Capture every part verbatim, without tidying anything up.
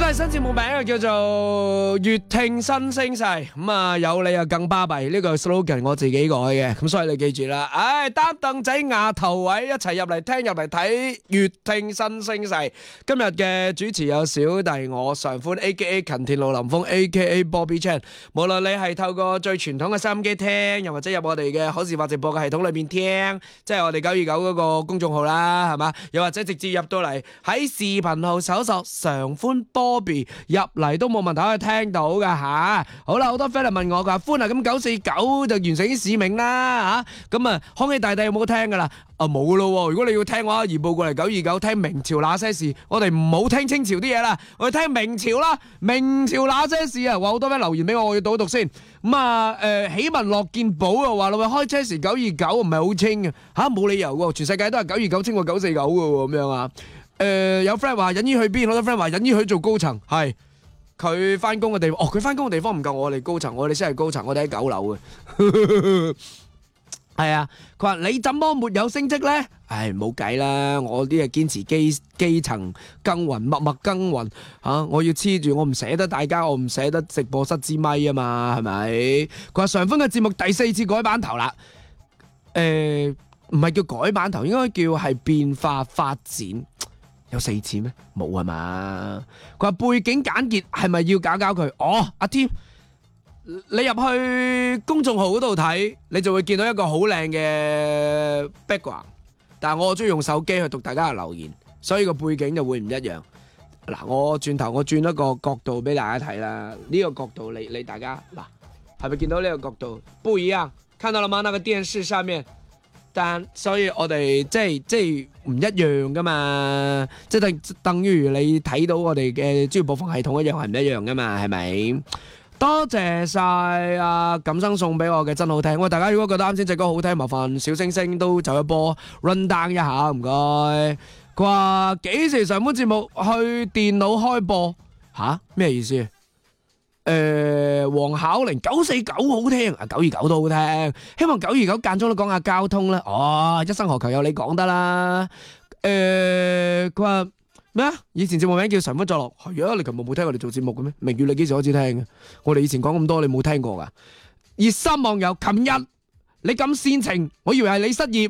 係新節目名啊，叫做粵聽新聲勢。咁啊，有你啊更巴閉，呢個 slogan 我自己改嘅，咁所以你記住啦。唉，擔凳仔牙頭位，一齊入嚟聽入嚟睇粵聽新聲勢。今日嘅主持有小弟我常歡 A K A 勤田路林峰 A K A Bobby Chan。無論你係透過最傳統嘅收音機聽，又或者入我哋嘅可視化直播嘅系統裏邊聽，即係我哋九二九嗰個公眾號啦，係嘛？又或者直接入到嚟喺視頻號搜索常歡Bobby 入嚟都冇問題可以聽到噶吓。好啦，好多 friend 問我噶，歡啊，咁九四九就完成啲使命啦吓。咁啊，康熙大帝有冇聽噶啦？啊冇咯。如果你要聽嘅話，移步過嚟九二九聽明朝那些事。我哋唔好聽清朝啲嘢啦，我哋聽明朝啦。明朝那些事啊，話好多 friend 留言俾我，我要讀一讀先。咁啊，誒，喜聞樂見寶又話啦，喂，開車時九二九唔係好清嘅吓，冇理由喎，全世界都係九二九清過九四九嘅喎，咁樣啊。誒，有 friend 話隱姨去邊，好多 friend 話隱姨去做高層，係佢翻工嘅地方。哦，佢翻工嘅地方唔夠我哋高層，我哋先係高層，我哋喺九樓嘅。係啊，佢話你怎麼沒有升職呢？唉，冇計啦，我啲係堅持基基層耕耘，默默耕耘吓，我要黐住，我唔捨得大家，我唔捨得直播室支咪啊嘛，係咪？佢話常歡嘅節目第四次改版頭啦，誒，唔係叫改版頭，應該叫係變化發展。有四次咩？冇係嘛？佢話背景簡潔係咪要搞搞佢？哦，阿添，你入去公眾號嗰度睇，你就會見到一個好靚嘅 background。但係我中意用手機去讀大家嘅留言，所以個背景就會唔一樣。嗱，我轉頭我轉一個角度俾大家睇啦。呢個角度你你大家嗱，係咪見到呢個角度不一樣？看到了嗎？那個電視上面。但所以我哋即係即係唔一樣噶嘛，即係等等於你睇到我哋嘅專業播放系統一樣係唔一樣噶嘛，係咪？多謝晒阿錦生送俾我嘅真好聽。喂，大家如果覺得啱先隻歌好聽，麻煩小星星都走一波 run down 一下，唔該。佢話幾時上本節目去電腦開播？吓？咩意思？誒，黃巧玲九四九好聽，啊九二九都好聽，希望九二九間中都講下交通啦。哦，一生何求有你講得啦。誒，佢話咩啊？以前節目名叫常歡作樂，係啊，你琴日冇聽我哋做節目嘅咩？明月你幾時開始聽嘅？我哋以前講咁多，你冇聽過噶？熱心網友，琴日你咁煽情，我以為係你失業。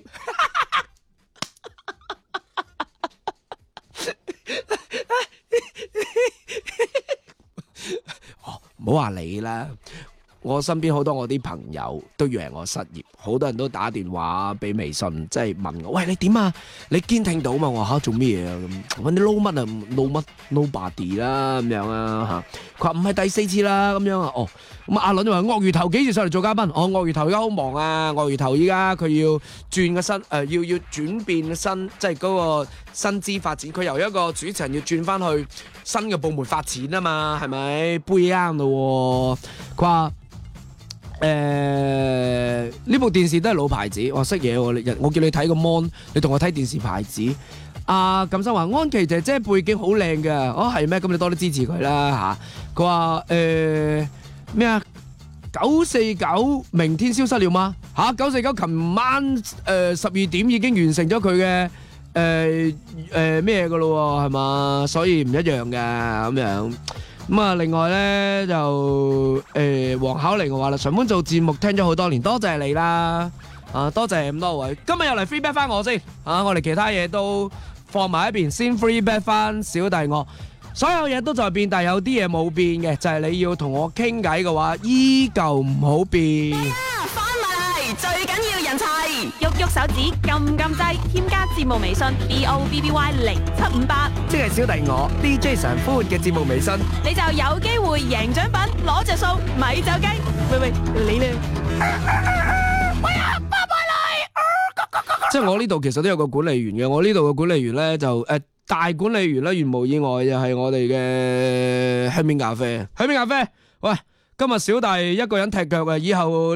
唔好話你啦，我身邊好多我啲朋友都以為我失業，好多人都打電話俾微信，即係問我，喂，你點啊？你堅挺到嘛？我話吓，做咩嘢啊？咁問你撈乜啊？撈乜？Nobody 啦咁樣啊吓。佢話唔係第四次啦咁樣啊。哦，咁阿倫就話鱷魚頭幾時上嚟做嘉賓？哦，鱷魚頭而家好忙啊。鱷魚頭依家佢要轉個身，誒、呃、要要轉變身，即係嗰個薪資發展。佢由一個主持人要轉翻去新嘅部門發展啊嘛，係咪？杯啱咯。佢話誒呢部電視都係老牌子，我識嘢喎。我叫你睇個 mon， 你同我睇電視牌子。阿錦生話安琪姐姐背景好靚㗎，哦係咩？咁你多啲支持佢啦嚇。佢話誒咩啊？九四九明天消失了嗎？嚇九四九琴晚誒十二點已經完成咗佢嘅誒誒咩㗎咯喎，係嘛？所以唔一樣㗎咁樣。咁啊，另外咧就誒黃巧玲話啦，常歡做節目聽咗好多年，多謝你啦，啊多謝咁多位，今日又嚟 feedback 翻我先，啊我哋其他嘢都放埋一邊，先 feedback 翻小弟我，所有嘢都在變，但係有啲嘢冇變嘅，就係你要同我傾偈嘅話，依舊唔好變。 最緊要人齊，喐喐手指，撳撳掣，添加節目微信 B O B B Y 零七五八， 即係小弟我 D J 常歡嘅節目微信， 你就有機會贏獎品，攞着數，咪走雞。喂喂，你咧？喂啊，巴巴嚟！ 即係我呢度其實都有個管理員嘅，我呢度嘅管理員咧就誒、呃、大管理員咧，如無意外就係我哋嘅香茗咖啡，香茗咖啡。喂，今日小弟一個人踢腳啊，以後。